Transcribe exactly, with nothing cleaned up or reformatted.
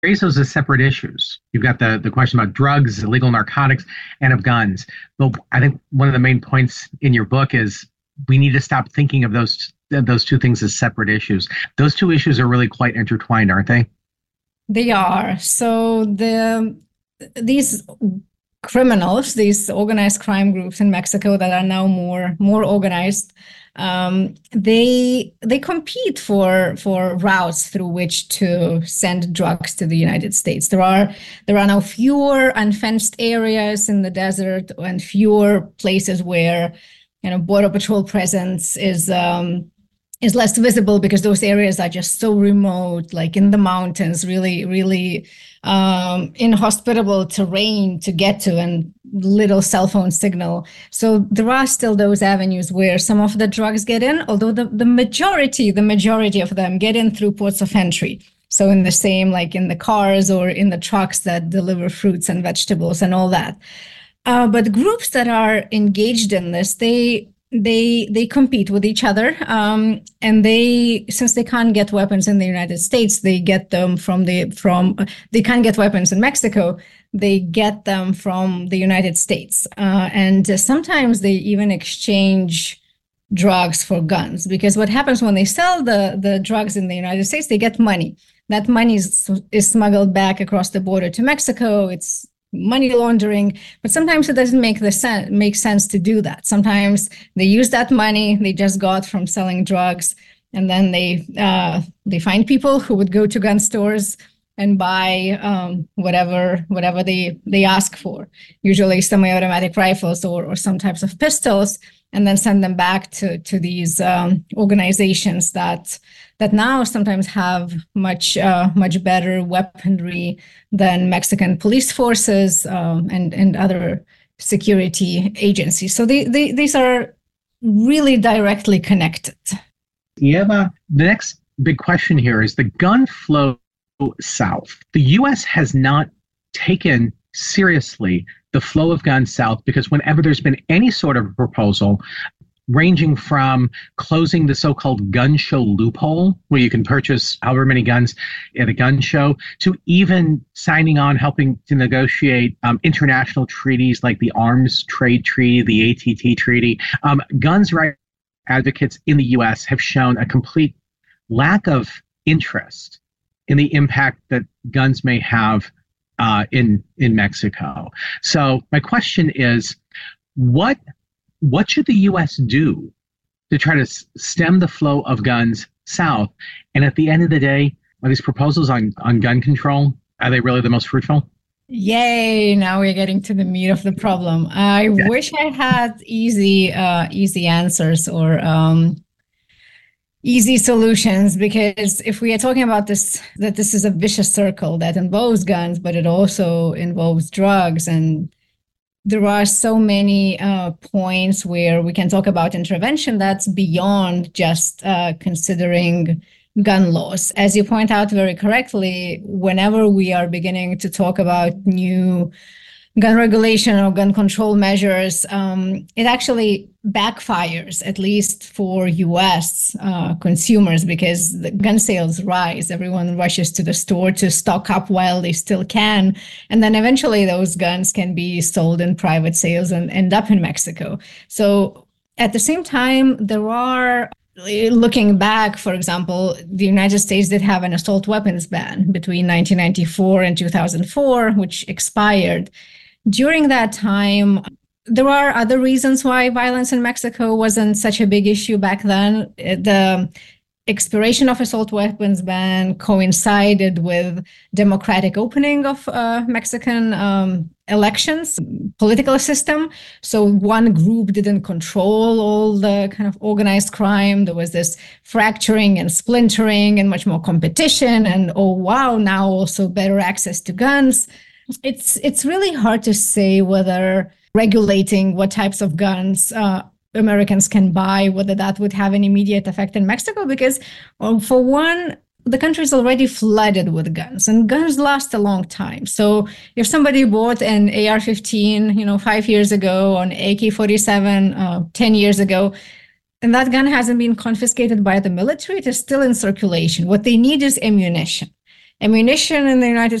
raise those as separate issues. You've got the, the question about drugs, illegal narcotics, and of guns. But I think one of the main points in your book is we need to stop thinking of those those two things as separate issues. Those two issues are really quite intertwined, aren't they? They are. So the these criminals, these organized crime groups in Mexico that are now more more organized, um, they they compete for for routes through which to send drugs to the United States. There are there are now fewer unfenced areas in the desert and fewer places where, you know, border patrol presence is um, is less visible because those areas are just so remote, like in the mountains, really, really um, inhospitable terrain to get to and little cell phone signal. So there are still those avenues where some of the drugs get in, although the, the majority, the majority of them get in through ports of entry. So in the same, like in the cars or in the trucks that deliver fruits and vegetables and all that. Uh, but groups that are engaged in this, they they they compete with each other, um, and they since they can't get weapons in the United States, they get them from the from they can't get weapons in Mexico. They get them from the United States, uh, and sometimes they even exchange drugs for guns. Because what happens when they sell the the drugs in the United States, they get money. That money is is smuggled back across the border to Mexico. It's money laundering, but sometimes it doesn't make the sen- make sense to do that. Sometimes they use that money they just got from selling drugs, and then they uh, they find people who would go to gun stores and buy um, whatever whatever they they ask for, usually semi-automatic rifles or or some types of pistols, and then send them back to to these um, organizations that that now sometimes have much uh, much better weaponry than Mexican police forces um, and and other security agencies. So they, they these are really directly connected. Yeah, the next big question here is the gun flow south. The U S has not taken seriously the flow of guns south because whenever there's been any sort of proposal, ranging from closing the so-called gun show loophole, where you can purchase however many guns at a gun show, to even signing on, helping to negotiate um, international treaties like the Arms Trade Treaty, the A T T Treaty. Um, guns rights advocates in the U S have shown a complete lack of interest in the impact that guns may have uh, in in Mexico. So my question is, what what should the U S do to try to s- stem the flow of guns south? And at the end of the day, are these proposals on, on gun control, are they really the most fruitful? Yay! Now we're getting to the meat of the problem. I Yeah. wish I had easy, uh, easy answers or um, easy solutions, because if we are talking about this, that this is a vicious circle that involves guns, but it also involves drugs, and there are so many uh, points where we can talk about intervention that's beyond just uh, considering gun laws. As you point out very correctly, whenever we are beginning to talk about new gun regulation or gun control measures, um, it actually backfires, at least for U S uh, consumers, because the gun sales rise. Everyone rushes to the store to stock up while they still can. And then eventually those guns can be sold in private sales and end up in Mexico. So at the same time, there are, looking back, for example, the United States did have an assault weapons ban between nineteen ninety-four and two thousand four, which expired. During that time, there are other reasons why violence in Mexico wasn't such a big issue back then. The expiration of assault weapons ban coincided with democratic opening of uh, Mexican um, elections, political system. So one group didn't control all the kind of organized crime. There was this fracturing and splintering and much more competition. And oh, wow, now also better access to guns. It's it's really hard to say whether regulating what types of guns uh, Americans can buy, whether that would have an immediate effect in Mexico, because well, for one, the country is already flooded with guns, and guns last a long time. So if somebody bought an A R fifteen, you know, five years ago, or an A K forty-seven uh, ten years ago, and that gun hasn't been confiscated by the military, it is still in circulation. What they need is ammunition. ammunition in the United